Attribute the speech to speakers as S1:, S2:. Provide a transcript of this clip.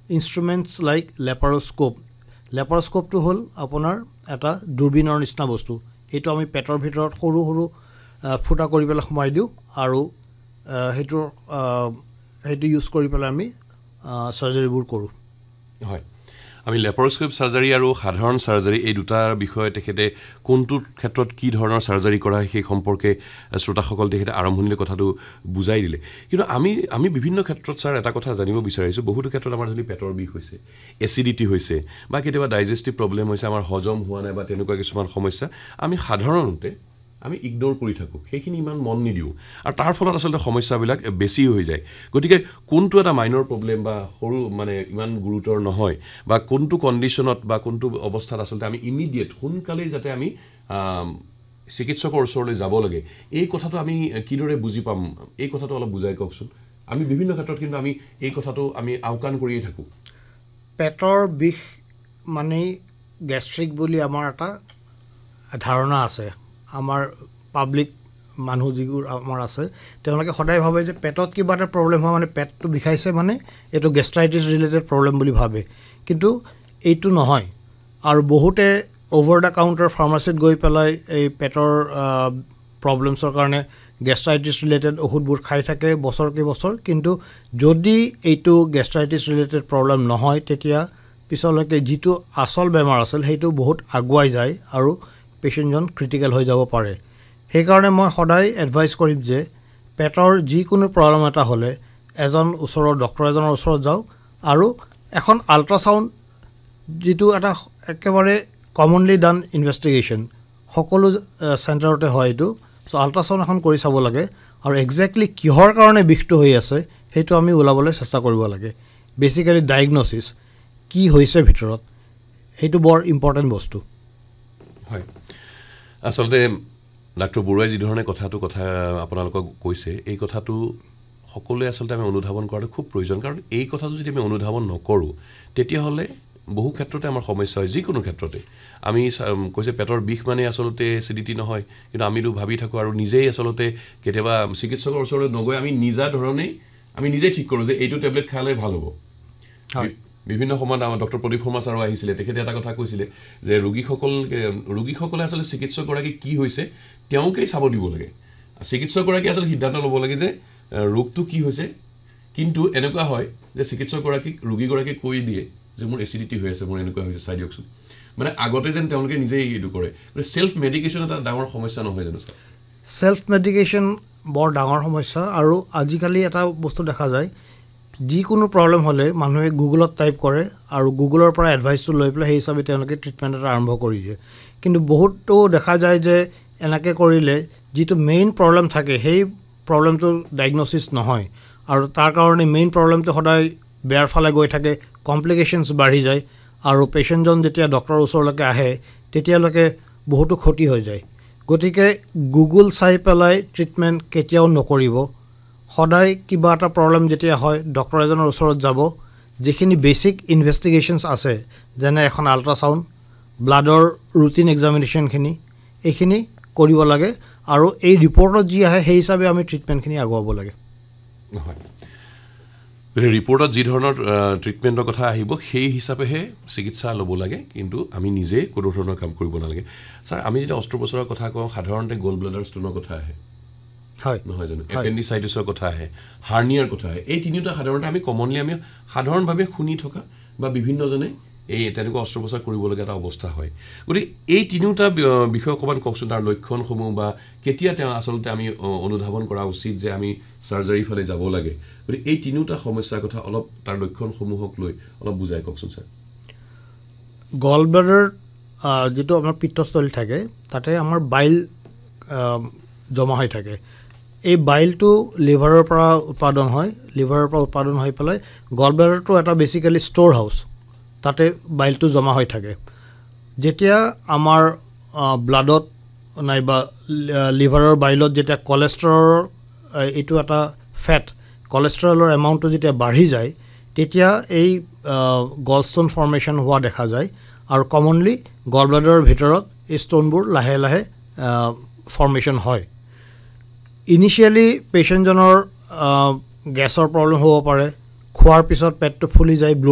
S1: instruments like লেপাৰস্কোপটো হ'ল আপোনাৰ এটা দূৰবীনৰ নিচিনা বস্তু এইটো আমি পেটৰ ভিতৰত সৰু সৰু ফুটা কৰি পেলাই সোমাই দিওঁ আৰু সেইটো ইউজ কৰি পেলাই আমি চাৰ্জাৰীবোৰ কৰোঁ
S2: হয় আমি লেপাৰস্কোপ চাৰ্জাৰী আৰু সাধাৰণ চাৰ্জাৰী এই দুটাৰ বিষয়ে তেখেতে কোনটো ক্ষেত্ৰত কি ধৰণৰ চাৰ্জাৰী কৰা হয় সেই সম্পৰ্কে শ্ৰোতাসকল তেখেতে আৰম্ভণিলৈ কথাটো বুজাই দিলে কিন্তু আমি বিভিন্ন ক্ষেত্ৰত ছাৰ এটা কথা জানিব বিচাৰিছোঁ বহুতো ক্ষেত্ৰত আমাৰ যদি পেটৰ বিষ হৈছে এচিডিটি হৈছে বা কেতিয়াবা ডাইজেষ্টিভ প্ৰব্লেম হৈছে আমাৰ হজম হোৱা নাই বা তেনেকুৱা কিছুমান সমস্যা আমি সাধাৰণতে আমি ইগনোৰ কৰি থাকোঁ সেইখিনি ইমান মন নিদিওঁ আৰু তাৰ ফলত আচলতে সমস্যাবিলাক বেছি হৈ যায় গতিকে কোনটো এটা মাইনৰ প্ৰব্লেম বা সৰু মানে ইমান গুৰুতৰ নহয় বা কোনটো কণ্ডিশ্যনত বা কোনটো অৱস্থাত আচলতে আমি ইমিডিয়েট সোনকালেই যাতে আমি চিকিৎসকৰ ওচৰলৈ যাব লাগে এই কথাটো আমি কিদৰে বুজি পাম এই কথাটো অলপ বুজাই কওকচোন আমি বিভিন্ন ক্ষেত্ৰত কিন্তু আমি এই কথাটো আমি আওকাণ কৰিয়ে থাকোঁ
S1: পেটৰ বিষ মানেই গেষ্ট্ৰিক বুলি আমাৰ এটা ধাৰণা আছে আমাৰ পাব্লিক মানুহ যিবোৰ আমাৰ আছে তেওঁলোকে সদায় ভাবে যে পেটত কিবা এটা প্ৰব্লেম হয় মানে পেটটো বিষাইছে মানে এইটো গেষ্ট্ৰাইটিছ ৰিলেটেড প্ৰব্লেম বুলি ভাবে কিন্তু এইটো নহয় আৰু বহুতে অভাৰ দ্য কাউণ্টাৰ ফাৰ্মাচীত গৈ পেলাই এই পেটৰ প্ৰব্লেমছৰ কাৰণে গেষ্ট্ৰাইটিছ ৰিলেটেড ঔষধবোৰ খাই থাকে বছৰ কিন্তু যদি এইটো গেষ্ট্ৰাইটিছ ৰিলেটেড প্ৰব্লেম নহয় তেতিয়া পিছলৈকে যিটো আচল বেমাৰ আছিল সেইটো বহুত আগুৱাই যায় আৰু পেচেণ্টজন ক্ৰিটিকেল হৈ যাব পাৰে সেইকাৰণে মই সদায় এডভাইচ কৰিম যে পেটৰ যিকোনো প্ৰব্লেম এটা হ'লে ডক্তৰ এজনৰ ওচৰত যাওক আৰু এখন আল্ট্ৰাছাউণ্ড যিটো এটা একেবাৰে কমনলি ডান ইনভেষ্টিগেশ্যন সকলো চেণ্টাৰতে হয় এইটো চ' আল্ট্ৰাছাউণ্ড এখন কৰি চাব লাগে আৰু একজেক্টলি কিহৰ কাৰণে বিষটো হৈ আছে সেইটো আমি ওলাবলৈ চেষ্টা কৰিব লাগে বেচিকেলি ডায়েগন'চিছ কি হৈছে ভিতৰত সেইটো বৰ ইম্পৰ্টেণ্ট বস্তু
S2: হয় আচলতে ডাক্তৰ বৰুৱাই যি ধৰণে কথা আপোনালোকক কৈছে এই কথাটো সকলোৱে আচলতে আমি অনুধাৱন কৰাটো খুব প্ৰয়োজন কাৰণ এই কথাটো যদি আমি অনুধাৱন নকৰোঁ তেতিয়াহ'লে বহু ক্ষেত্ৰতে আমাৰ সমস্যা হয় যিকোনো ক্ষেত্ৰতে আমি কৈছে পেটৰ বিষ মানে আচলতে এচিডিটি নহয় কিন্তু আমিতো ভাবি থাকোঁ আৰু নিজেই আচলতে কেতিয়াবা চিকিৎসকৰ ওচৰলৈ নগৈ আমি নিজেই ঠিক কৰোঁ যে এইটো টেবলেট খালে ভাল হ'ব বিভিন্ন সময়ত আমাৰ ডক্টৰ প্ৰদীপ শৰ্মা ছাৰো আহিছিলে তেখেতে এটা কথা কৈছিলে যে ৰোগীসকলে আচলতে চিকিৎসকগৰাকী কি হৈছে তেওঁকেই চাব দিব লাগে চিকিৎসকগৰাকী আচলতে সিদ্ধান্ত ল'ব লাগে যে ৰোগটো কি হৈছে কিন্তু এনেকুৱা হয় যে চিকিৎসকগৰাকীক ৰোগীগৰাকীক কৈ দিয়ে যে মোৰ এচিডিটি হৈ আছে মোৰ এনেকুৱা হৈছে চাই দিয়কচোন মানে আগতে যেন তেওঁলোকে নিজেই এইটো কৰে চেল্ফ মেডিকেশ্যন এটা ডাঙৰ সমস্যা নহয় জানো ছাৰ
S1: চেল্ফ মেডিকেশ্যন বৰ ডাঙৰ সমস্যা আৰু আজিকালি এটা বস্তু দেখা যায় যিকোনো প্ৰব্লেম হ'লে মানুহে গুগলত টাইপ কৰে আৰু গুগলৰ পৰা এডভাইচটো লৈ পেলাই সেই হিচাপে তেওঁলোকে ট্ৰিটমেণ্ট এটা আৰম্ভ কৰি দিয়ে কিন্তু বহুতো দেখা যায় যে এনেকৈ কৰিলে যিটো মেইন প্ৰব্লেম থাকে সেই প্ৰব্লেমটো ডায়েগন'চিছ নহয় আৰু তাৰ কাৰণে মেইন প্ৰব্লেমটো সদায় বেয়াৰ ফালে গৈ থাকে কমপ্লিকেশ্যনছ বাঢ়ি যায় আৰু পেচেণ্টজন যেতিয়া ডক্টৰৰ ওচৰলৈকে আহে তেতিয়ালৈকে বহুতো ক্ষতি হৈ যায় গতিকে গুগল চাই পেলাই ট্ৰিটমেণ্ট কেতিয়াও নকৰিব সদায় কিবা এটা প্ৰব্লেম যেতিয়া হয় ডক্টৰ এজনৰ ওচৰত যাব যিখিনি বেচিক ইনভেষ্টিগেশ্যনছ আছে যেনে এখন আল্ট্ৰাছাউণ্ড ব্লাডৰ ৰুটিন এক্সামিনেশ্যনখিনি এইখিনি কৰিব লাগে আৰু এই ৰিপৰ্টত যি আহে সেই হিচাপে আমি ট্ৰিটমেণ্টখিনি আগুৱাব লাগে
S2: হয় ৰিপৰ্টত যি ধৰণৰ ট্ৰিটমেণ্টৰ কথা আহিব সেই হিচাপেহে চিকিৎসা ল'ব লাগে কিন্তু আমি নিজে কোনো ধৰণৰ কাম কৰিব নালাগে ছাৰ আমি যেতিয়া অস্ত্ৰোপচাৰৰ কথা কওঁ সাধাৰণতে গ'ল্ড ব্লাডাৰ ষ্ট'নৰ কথা আহে
S1: হয়
S2: নহয় জানো এপেণ্ডিচাইটিছৰ কথা আহে হাৰ্নিয়াৰ কথা আহে এই তিনিওটা সাধাৰণতে আমি সাধাৰণভাৱে শুনি থকা বা বিভিন্নজনে এই তেনেকুৱা অস্ত্ৰোপচাৰ কৰিবলগীয়া এটা অৱস্থা হয় গতিকে এই তিনিওটা বিষয়ে অকণমান কওকচোন তাৰ লক্ষণসমূহ বা কেতিয়া আচলতে আমি অনুধাৱন কৰা উচিত যে আমি চাৰ্জাৰীৰ ফালে যাব লাগে গতিকে এই তিনিওটা সমস্যাৰ কথা অলপ তাৰ লক্ষণসমূহক লৈ অলপ বুজাই কওকচোন ছাৰ
S1: গল্ড ব্লাডাৰ যিটো আমাৰ পিত্তস্থলী থাকে তাতে আমাৰ বাইল জমা হৈ থাকে এই বাইলটো লিভাৰৰ পৰা উৎপাদন হৈ পেলাই গল্ড ব্লাডাৰটো এটা বেচিকেলি ষ্ট'ৰ হাউচ তাতে বাইলটো জমা হৈ থাকে যেতিয়া আমাৰ ব্লাডত নাইবা লিভাৰৰ বাইলত যেতিয়া কলেষ্ট্ৰলৰ এইটো এটা ফেট কলেষ্ট্ৰলৰ এমাউণ্টটো যেতিয়া বাঢ়ি যায় তেতিয়া এই গলষ্ট'ন ফৰ্মেশ্যন হোৱা দেখা যায় আৰু কমনলি গল ব্লাডাৰৰ ভিতৰত এই ষ্ট'নবোৰ লাহে লাহে ফৰ্মেশ্যন হয় ইনিচিয়েলি পেচেণ্টজনৰ গেছৰ প্ৰব্লেম হ'ব পাৰে খোৱাৰ পিছত পেটটো ফুলি যায়